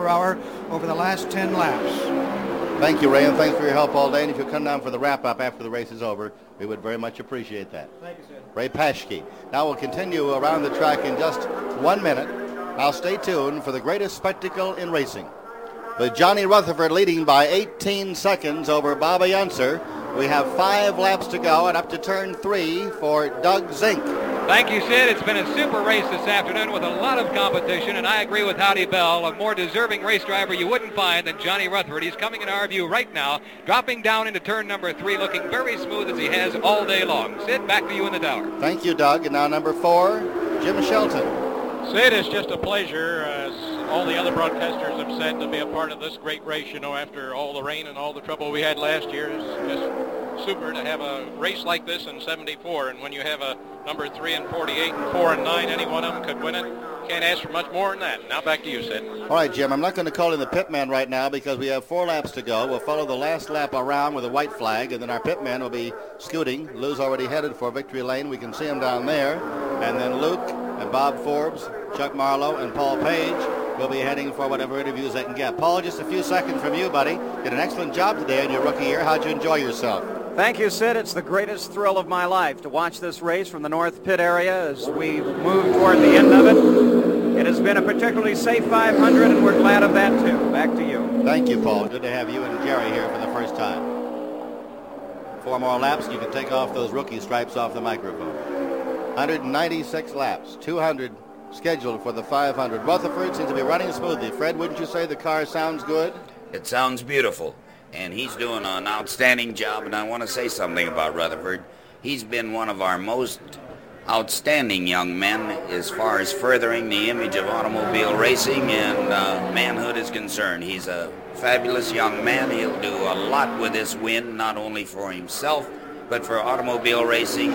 per hour over the last 10 laps. Thank you, Ray, and thanks for your help all day. And if you'll come down for the wrap-up after the race is over, we would very much appreciate that. Thank you, Sid. Ray Paschke. Now we'll continue around the track in just 1 minute. Now stay tuned for the greatest spectacle in racing. With Johnny Rutherford leading by 18 seconds over Baba Janser, we have 5 laps to go and up to turn 3 for Doug Zink. Thank you, Sid. It's been a super race this afternoon with a lot of competition, and I agree with Howdy Bell, a more deserving race driver you wouldn't find than Johnny Rutherford. He's coming in our view right now, dropping down into turn number 3, looking very smooth as he has all day long. Sid, back to you in the tower. Thank you, Doug. And now number 4, Jim Shelton. Sid, it's just a pleasure, as all the other broadcasters have said, to be a part of this great race. You know, after all the rain and all the trouble we had last year, it's just super to have a race like this in 74. And when you have a number 3 and 48 and 4 and 9, any one of them could win it. Can't ask for much more than that. Now back to you, Sid. All right, Jim, I'm not going to call in the pit man right now because we have 4 laps to go. We'll follow the last lap around with a white flag, and then our pit man will be scooting. Lou's already headed for Victory Lane. We can see him down there. And then Luke and Bob Forbes, Chuck Marlowe, and Paul Page will be heading for whatever interviews they can get. Paul, just a few seconds from you, buddy. Did an excellent job today in your rookie year. How'd you enjoy yourself? Thank you, Sid. It's the greatest thrill of my life to watch this race from the North Pit area as we move toward the end of it. It has been a particularly safe 500, and we're glad of that, too. Back to you. Thank you, Paul. Good to have you and Jerry here for the first time. 4 more laps, and you can take off those rookie stripes off the microphone. 196 laps, 200 scheduled for the 500. Rutherford seems to be running smoothly. Fred, wouldn't you say the car sounds good? It sounds beautiful, and he's doing an outstanding job, and I want to say something about Rutherford. He's been one of our most outstanding young men as far as furthering the image of automobile racing and manhood is concerned. He's a fabulous young man. He'll do a lot with this win, not only for himself, but for automobile racing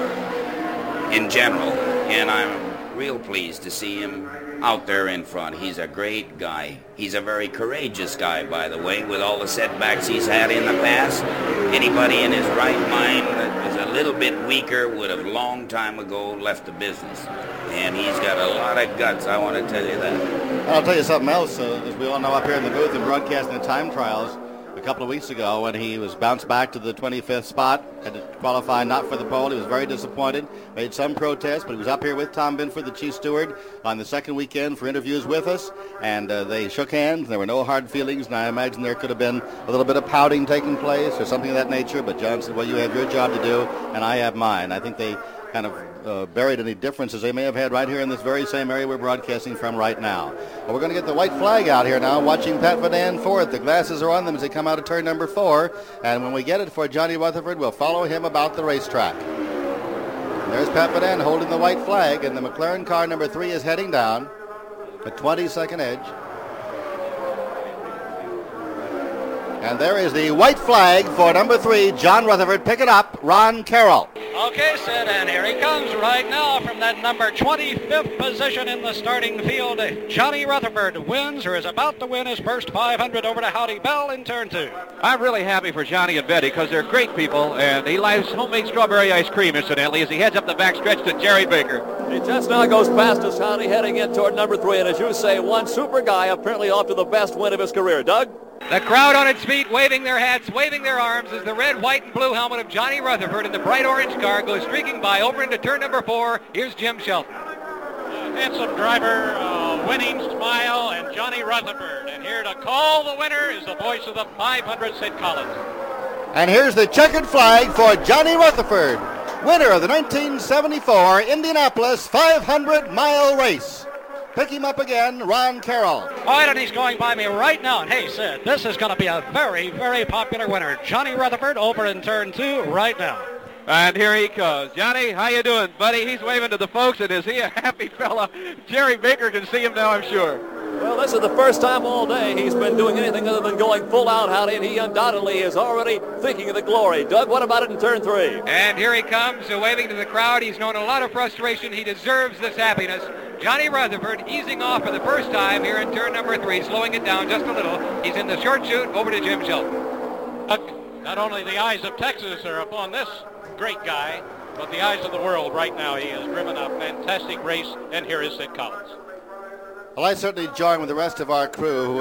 in general, and I'm real pleased to see him out there in front. He's a great guy. He's a very courageous guy, by the way, with all the setbacks he's had in the past. Anybody in his right mind that was a little bit weaker would have long time ago left the business. And he's got a lot of guts, I want to tell you that. And I'll tell you something else. As we all know up here in the booth and broadcasting the time trials, a couple of weeks ago when he was bounced back to the 25th spot, had to qualify not for the pole. He was very disappointed, made some protest, but he was up here with Tom Binford, the chief steward, on the second weekend for interviews with us, and they shook hands. There were no hard feelings, and I imagine there could have been a little bit of pouting taking place or something of that nature, but John said, well, you have your job to do, and I have mine. I think they kind of buried any differences they may have had right here in this very same area we're broadcasting from right now. Well, we're going to get the white flag out here now, watching Pat Vadan fourth. The glasses are on them as they come out of turn number 4, and when we get it for Johnny Rutherford, we'll follow him about the racetrack. There's Pat Vadan holding the white flag, and the McLaren car number 3 is heading down a 20-second edge. And there is the white flag for number 3, John Rutherford. Pick it up, Ron Carroll. Okay, Sid, and here he comes right now from that number 25th position in the starting field. Johnny Rutherford wins, or is about to win, his first 500 over to Howdy Bell in turn 2. I'm really happy for Johnny and Betty because they're great people, and he likes homemade strawberry ice cream, incidentally, as he heads up the backstretch to Jerry Baker. He just now goes past us, Howdy, heading in toward number 3, and as you say, one super guy apparently off to the best win of his career. Doug? The crowd on its feet, waving their hats, waving their arms as the red, white, and blue helmet of Johnny Rutherford in the bright orange car goes streaking by over into turn number 4. Here's Jim Shelton. Handsome driver, winning smile, and Johnny Rutherford. And here to call the winner is the voice of the 500, Sid Collins. And here's the checkered flag for Johnny Rutherford, winner of the 1974 Indianapolis 500-mile race. Pick him up again, Ron Carroll. All right, and he's going by me right now. And hey, Sid, this is going to be a very, very popular winner. Johnny Rutherford over in turn 2 right now. And here he comes. Johnny, how you doing, buddy? He's waving to the folks, and is he a happy fella? Jerry Baker can see him now, I'm sure. Well, this is the first time all day he's been doing anything other than going full out, Howdy, and he undoubtedly is already thinking of the glory. Doug, what about it in turn 3? And here he comes, waving to the crowd. He's known a lot of frustration. He deserves this happiness. Johnny Rutherford easing off for the first time here in turn number 3, slowing it down just a little. He's in the short chute over to Jim Shelton. Not only the eyes of Texas are upon this great guy, but the eyes of the world right now. He has driven a fantastic race, and here is Sid Collins. Well, I certainly join with the rest of our crew who